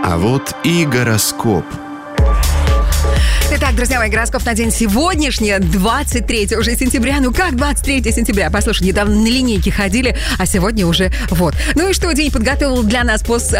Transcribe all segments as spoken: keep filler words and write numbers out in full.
А вот и гороскоп. Итак, друзья мои, гороскоп на день сегодняшний, двадцать третьего уже сентября. Ну как двадцать третьего сентября? Послушай, недавно на линейке ходили, а сегодня уже вот. Ну и что день подготовил для нас пос...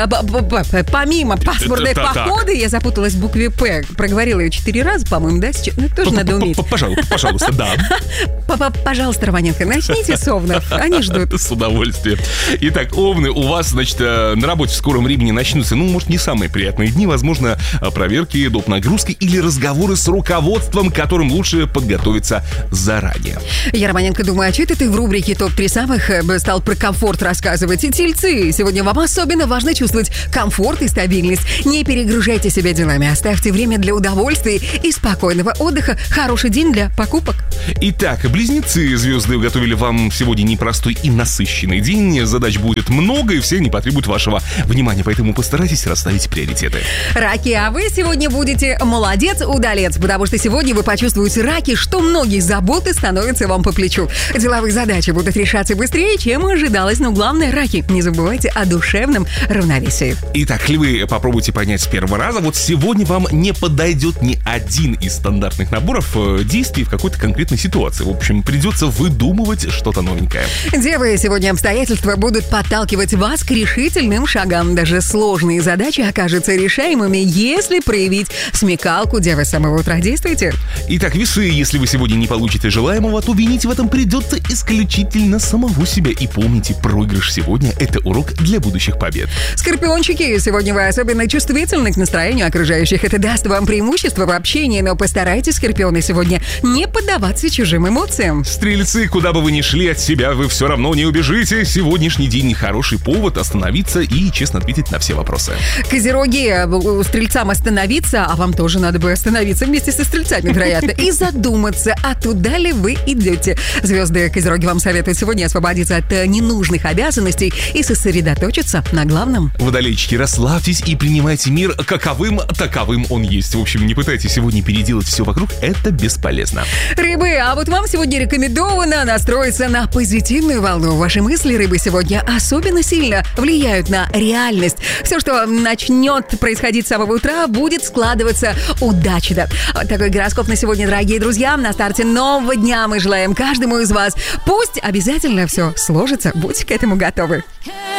помимо пасмурной походы? Я запуталась в букве «П». Проговорила ее четыре раза, по-моему, да? Сейчас ну, тоже надо уметь. Пожалуйста, пожалуйста, да. Пожалуйста, Романенко, начните с овнов. Они ждут. С удовольствием. Итак, овны, у вас, значит, на работе в скором времени начнутся, ну, может, не самые приятные дни. Возможно, проверки, доп. Нагрузки или разговоры с руководством, к которым лучше подготовиться заранее. Я, Романенко, думаю, а что это ты в рубрике топ три самых стал про комфорт рассказывать? И тельцы, сегодня вам особенно важно чувствовать комфорт и стабильность. Не перегружайте себя делами, оставьте время для удовольствия и спокойного отдыха. Хороший день для покупок. Итак, близнецы, звезды уготовили вам сегодня непростой и насыщенный день. Задач будет много, и все они потребуют вашего внимания, поэтому постарайтесь расставить приоритеты. Раки, а вы сегодня будете молодец, удалец, потому что сегодня вы почувствуете, раки, что многие заботы становятся вам по плечу. Деловые задачи будут решаться быстрее, чем ожидалось, но главное, раки, не забывайте о душевном равновесии. Итак, львы, попробуйте понять с первого раза. Вот сегодня вам не подойдет ни один из стандартных наборов действий в какой-то конкретной ситуации. В общем, придется выдумывать что-то новенькое. Девы, сегодня обстоятельства будут подталкивать вас к решительным шагам. Даже сложные задачи окажутся решаемыми, если проявить смекалку. Девы, с самого утра действуйте. Итак, весы, если вы сегодня не получите желаемого, то винить в этом придется исключительно самого себя. И помните, проигрыш сегодня – это урок для будущих побед. Скорпиончики, сегодня вы особенно чувствительны к настроению окружающих. Это даст вам преимущество в общении, но постарайтесь, скорпионы, сегодня не поддаваться чужим эмоциям. Стрельцы, куда бы вы ни шли от себя, вы все равно не убежите. Сегодняшний день – хороший повод остановиться и честно ответить на все вопросы. Козероги, стрельцам остановиться, а вам тоже надо бы остановиться вместе со стрельцами, вероятно, и задуматься, а туда ли вы идете. Звезды, козероги, вам советуют сегодня освободиться от ненужных обязанностей и сосредоточиться на главном. Водолейчики, расслабьтесь и принимайте мир каковым, таковым он есть. В общем, не пытайтесь сегодня переделать все вокруг, это бесполезно. Рыбы, а вот вам сегодня рекомендовано настроиться на позитивную волну. Ваши мысли, рыбы, сегодня особенно сильно влияют на реальность. Все, что начнет происходить с самого утра, будет складываться удачно. Вот такой гороскоп на сегодня, дорогие друзья. На старте нового дня мы желаем каждому из вас. Пусть обязательно все сложится. Будьте к этому готовы.